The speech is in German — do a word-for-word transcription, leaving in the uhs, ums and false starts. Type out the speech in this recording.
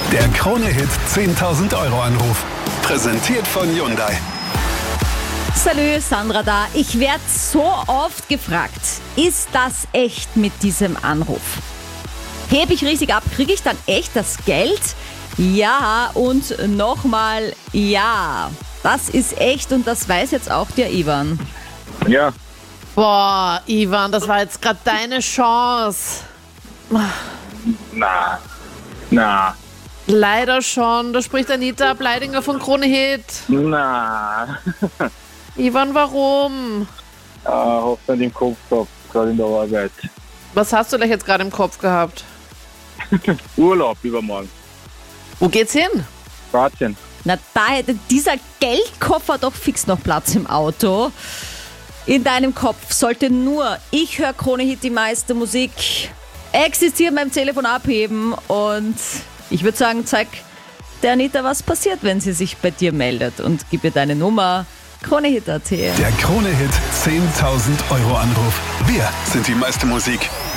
Der Krone-Hit zehntausend Euro Anruf. Präsentiert von Hyundai. Salü, Sandra da. Ich werde so oft gefragt, ist das echt mit diesem Anruf? Hebe ich richtig ab, kriege ich dann echt das Geld? Ja und nochmal ja. Das ist echt und das weiß jetzt auch der Ivan. Ja, Boah, Ivan, das war jetzt gerade deine Chance. na, na, Leider schon. Da spricht Anita Bleidinger von Krone Hit. na. Ivan, warum? Äh, hab's nicht im Kopf gehabt, gerade in der Arbeit. Was hast du denn jetzt gerade im Kopf gehabt? Urlaub übermorgen. Wo geht's hin? Kroatien. Na, da hätte dieser Geldkoffer doch fix noch Platz im Auto. In deinem Kopf sollte nur ich höre Krone Hit, die meiste Musik existiert beim Telefon abheben und ich würde sagen, zeig der Anita, was passiert, wenn sie sich bei dir meldet und gib ihr deine Nummer. Krone Hit Punkt at. Der Krone-Hit zehntausend Euro Anruf. Wir sind die meiste Musik.